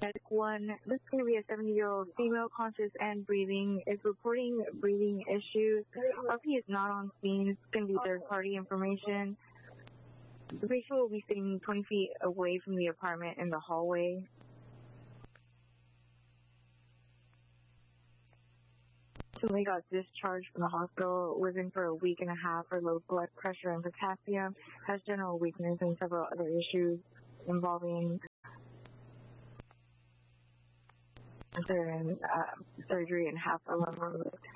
Medic 1, this is going to be a 70-year-old female, conscious and breathing, is reporting breathing issues. RP is not on scene. It's going to be third-party information. The patient will be sitting 20 feet away from the apartment in the hallway. Recently got discharged from the hospital, living for a week and a half for low blood pressure and potassium, has general weakness and several other issues involving surgery and half a lung removed.